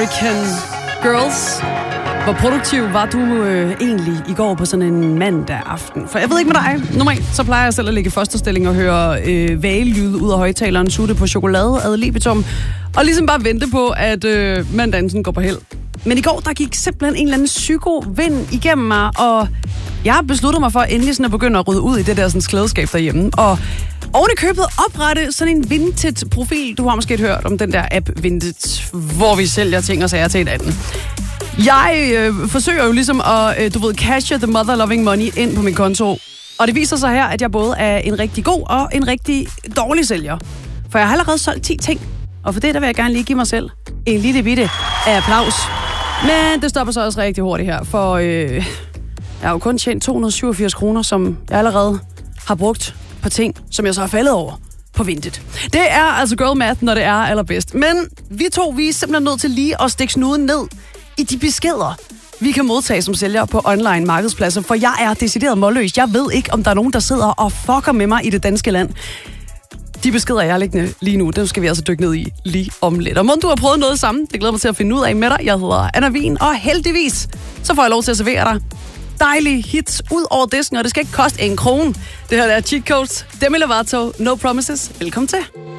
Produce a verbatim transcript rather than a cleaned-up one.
American Girls. Hvor produktiv var du øh, egentlig i går på sådan en mandag aften? For jeg ved ikke med dig. Normalt så plejer jeg selv at ligge i første stilling og høre øh, valelyde ud af højtaleren, sutte på chokolade ad libitum, og ligesom bare vente på, at øh, mandagen sådan går på held. Men i går, der gik simpelthen en eller anden psyko-vind igennem mig, og jeg har besluttet mig for endelig sådan at begynde at rydde ud i det der sådan klædeskab derhjemme. Og oven i købet oprette sådan en Vinted-profil. Du har måske hørt om den der app Vinted, hvor vi sælger ting og sager til hinanden. Jeg øh, forsøger jo ligesom at, øh, du ved, cashe the mother-loving money ind på min konto. Og det viser sig her, at jeg både er en rigtig god og en rigtig dårlig sælger. For jeg har allerede solgt ti ting. Og for det, der vil jeg gerne lige give mig selv en lille bitte af applaus. Men det stopper så også rigtig hurtigt her, for øh, jeg har jo kun tjent to hundrede og syvogfirs kroner, som jeg allerede har brugt på ting, som jeg så har faldet over på Vinted. Det er altså girl math, når det er allerbedst. Men vi to, vi er simpelthen nødt til lige at stikke snuden ned i de beskeder, vi kan modtage som sælger på online markedspladser, for jeg er decideret målløs. Jeg ved ikke, om der er nogen, der sidder og fucker med mig i det danske land. De beskeder, jeg er liggende lige nu, dem skal vi altså dykke ned i lige om lidt. Og må du har prøvet noget sammen, det glæder mig til at finde ud af med dig. Jeg hedder Anna Wien, og heldigvis, så får jeg lov til at servere dig dejlige hits ud over disken, og det skal ikke koste en krone. Det her er Cheat Codes, Demi Lovato, No Promises. Velkommen til.